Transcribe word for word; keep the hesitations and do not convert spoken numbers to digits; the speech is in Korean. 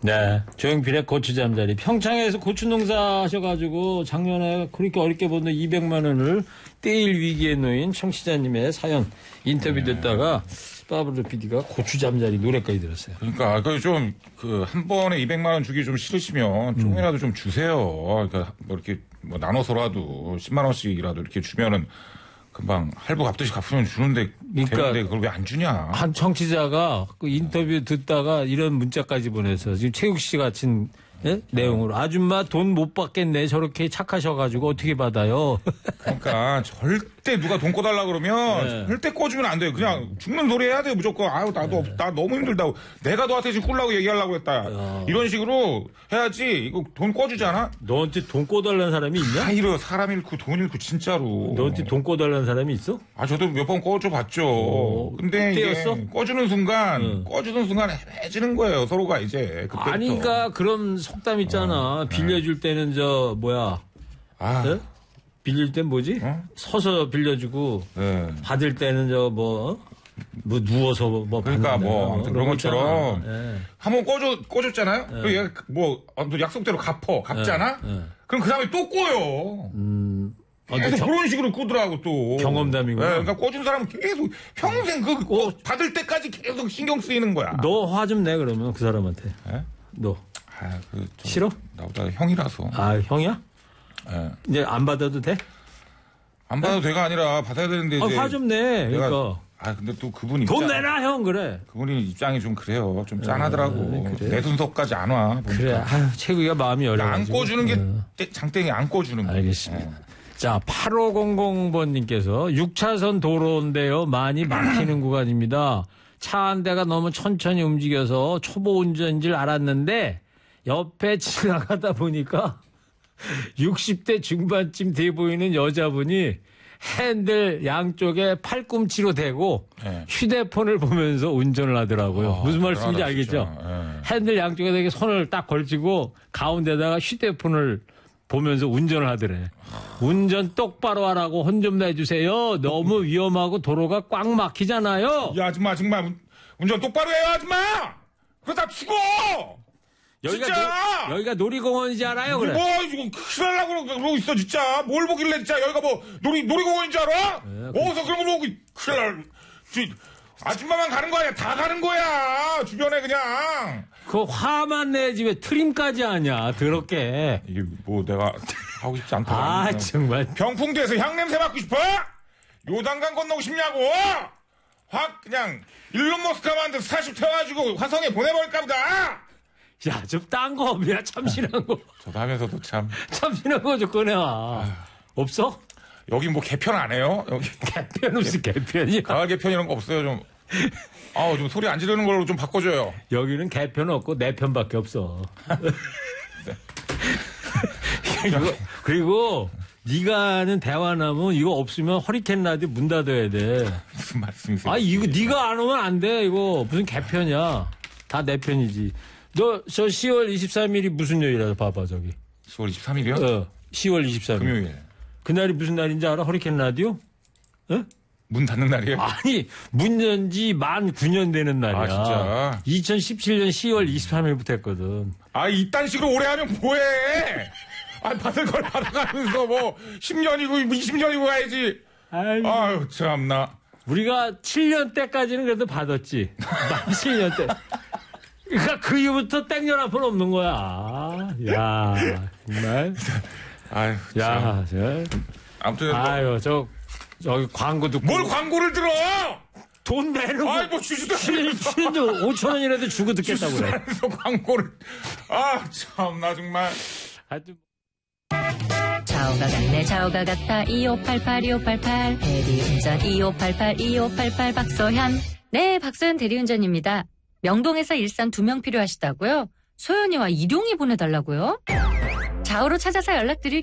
네. 조용필의 고추 잠자리. 평창에서 고추 농사 하셔가지고 작년에 그렇게 어렵게 버는 이백만 원을 떼일 위기에 놓인 청취자님의 사연 인터뷰 듣다가 빠브로 피디가 고추 잠자리 노래까지 들었어요. 그러니까 그 좀 그 한 번에 이백만 원 주기 좀 싫으시면 조금이라도 음. 좀 주세요. 그러니까 뭐 이렇게 뭐 나눠서라도 십만 원씩이라도 이렇게 주면은 금방 할부 갚듯이 갚으면 주는데 그러니까 되는데 그걸 왜 안 주냐? 한 청취자가 그 인터뷰 듣다가 이런 문자까지 보내서 지금 최욱 씨 같은 예? 내용으로 아줌마 돈 못 받겠네 저렇게 착하셔가지고 어떻게 받아요? 그러니까 절대 누가 돈 꿔달라 그러면 네. 절대 꿔주면 안 돼요. 그냥 죽는 소리 해야 돼요 무조건. 아유 나도 네. 나 너무 힘들다고 내가 너한테 지금 꿀라고 얘기하려고 했다. 야. 이런 식으로 해야지. 이거 돈 꿔주잖아. 너한테 돈 꿔달라는 사람이 있냐? 다 잃어 사람 잃고 돈 잃고 진짜로. 너한테 돈 꿔달라는 사람이 있어? 아 저도 몇 번 꿔줘 봤죠. 어, 근데 그때였어? 이게 꺼주는 순간 응. 꺼주는 순간 해지는 거예요 서로가 이제. 그때부터. 아니까 그럼 속담 있잖아. 어, 빌려줄 때는 저 뭐야? 아. 네? 빌릴 땐 뭐지? 어? 서서 빌려주고 네. 받을 때는 저 뭐 뭐 누워서 뭐 그러니까 뭐 아무튼 그런 것처럼 네. 한번 꿔줘 꿔줬잖아요. 네. 그리고 얘가 뭐 약속대로 갚어 갚잖아. 네. 네. 그럼 그 다음에 또 꿔요. 음. 계속 아, 그런 식으로 꾸더라고 또. 경험담이구나. 네, 그러니까 꿔준 사람은 계속 평생 그 어? 받을 때까지 계속 신경 쓰이는 거야. 너 화 좀 내 그러면 그 사람한테. 네? 너. 아, 그 싫어? 나보다 형이라서. 아 형이야? 네. 이제 안 받아도 돼? 안 받아도 네? 돼가 아니라 받아야 되는데. 아, 화 좀 내. 내가. 그러니까. 아 근데 또 그분 돈 입장, 내라 형 그래. 그분이 입장이 좀 그래요. 좀 짠하더라고. 아, 그래? 내 순서까지 안 와. 보니까. 그래. 아, 최국이가 마음이 열려. 안 꿔주는 게 어. 장땡이 안 꿔주는 거. 알겠습니다. 어. 자, 팔오공공 번님께서 육 차선 도로인데요. 많이 막히는 구간입니다. 차 한 대가 너무 천천히 움직여서 초보 운전인 줄 알았는데 옆에 지나가다 보니까 육십 대 중반쯤 돼 보이는 여자분이 핸들 양쪽에 팔꿈치로 대고 네. 휴대폰을 보면서 운전을 하더라고요. 아, 무슨 말씀인지 알겠죠? 네. 핸들 양쪽에 되게 손을 딱 걸치고 가운데다가 휴대폰을 보면서 운전을 하더래. 운전 똑바로 하라고 혼 좀 내주세요. 너무 위험하고 도로가 꽉 막히잖아요. 야 아줌마 정말 운전 똑바로 해요 아줌마. 그러다 죽어. 여기가 진짜. 노, 여기가 놀이공원이지 않아요? 그래. 뭐 이거 큰일 나려고 그러고 있어 진짜. 뭘 보길래 진짜 여기가 뭐 놀이 놀이공원인 줄 알아? 네, 어디서 그런 거 보고 큰일 날. 아줌마만 가는 거 아니야. 다 가는 거야. 주변에 그냥. 그 화만 내지 왜 트림까지 하냐. 더럽게. 이게 뭐 내가 하고 싶지 않다. 아 정말. 병풍대에서 향냄새 맡고 싶어? 요단강 건너고 싶냐고. 확 그냥 일론 머스크가 만든 스타쉽 태워가지고 화성에 보내버릴까 보다. 야, 좀 딴 거 없냐? 참신한 거. 저도 하면서도 참. 참신한 거 좀 꺼내와. 아유. 없어? 여기 뭐 개편 안 해요? 여기. 개편 무슨 개편이야? 가을 개편 이런 거 없어요, 좀. 아우, 좀 소리 안 지르는 걸로 좀 바꿔줘요. 여기는 개편 없고 내 편밖에 없어. 네. 그리고, 그리고 네가 하는 대화나무 이거 없으면 허리케인 라디오 문 닫아야 돼. 무슨 말씀이세요? 아, 이거 네가 안 오면 안 돼. 이거 무슨 개편이야. 다 내 편이지. 너 저 시월 이십삼일이 무슨 요일이야? 봐봐 저기. 시월 이십삼일이요? 어. 시월 이십삼일. 금요일. 그날이 무슨 날인지 알아? 허리케인 라디오? 어? 문 닫는 날이에요? 아니, 문 연지 만 구 년 되는 날이야. 아, 진짜? 이천십칠년 시월 이십삼일부터 했거든. 아, 이딴 식으로 오래 하면 뭐해? 아, 받을 걸 받아가면서 뭐, 십 년이고, 이십 년이고 가야지. 아유, 아유 참나. 우리가 칠 년 때까지는 그래도 받았지. 만 칠 년 때. 그러니까 그 이후부터 땡년 앞은 없는 거야. 야, 정말. 아유, 야, 저. 아무튼. 아유, 뭐. 저, 저기 광고 듣고. 뭘 광고를 들어! 돈 내는 아이, 뭐 주지도 않는데. 오천 원이라도 주고 듣겠다고 그래. 주지도 광고를. 아, 참나, 정말. 하여튼. 좌우가 같네, 좌우가 같다. 이오팔팔, 이오팔팔. 대리운전 이오팔팔, 이오팔팔 박소현. 네, 박소현 대리운전입니다. 명동에서 일산 두 명 필요하시다고요? 소연이와 일용이 보내달라고요? 좌우로 찾아서 연락드릴게요.